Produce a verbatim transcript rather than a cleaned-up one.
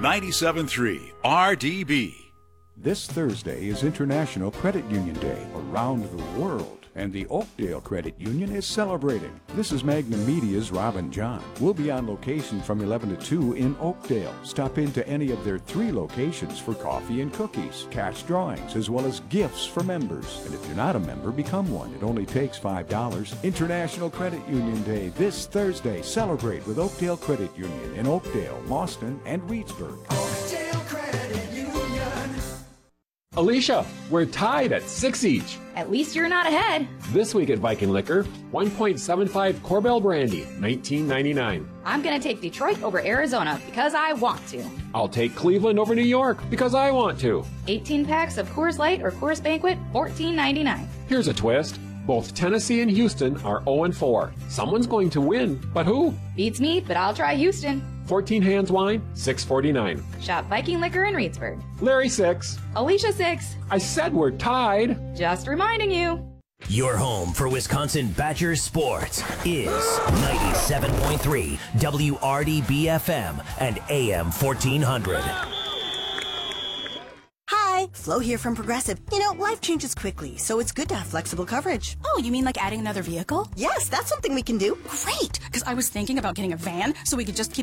ninety-seven point three R D B. This Thursday is International Credit Union Day around the world, and the Oakdale Credit Union is celebrating. This is Magnum Media's Robin John. We'll be on location from eleven to two in Oakdale. Stop into any of their three locations for coffee and cookies, cash drawings, as well as gifts for members. And if you're not a member, become one. It only takes five dollars. International Credit Union Day this Thursday. Celebrate with Oakdale Credit Union in Oakdale, Boston, and Reedsburg. Oakdale Credit Union. Alicia, we're tied at six each. At least you're not ahead. This week at Viking Liquor, one point seven five Corbel Brandy, nineteen ninety-nine. I'm going to take Detroit over Arizona because I want to. I'll take Cleveland over New York because I want to. eighteen packs of Coors Light or Coors Banquet, fourteen ninety-nine. Here's a twist. Both Tennessee and Houston are oh and four. Someone's going to win, but who? Beats me, but I'll try Houston. fourteen Hands Wine, six forty-nine. Shop Viking Liquor in Reedsburg. Larry, six. Alicia, six. I said we're tied. Just reminding you. Your home for Wisconsin Badgers sports is ninety-seven point three W R D B F M and A M fourteen hundred. Hi, Flo here from Progressive. You know, life changes quickly, so it's good to have flexible coverage. Oh, you mean like adding another vehicle? Yes, that's something we can do. Great, because I was thinking about getting a van so we could just keep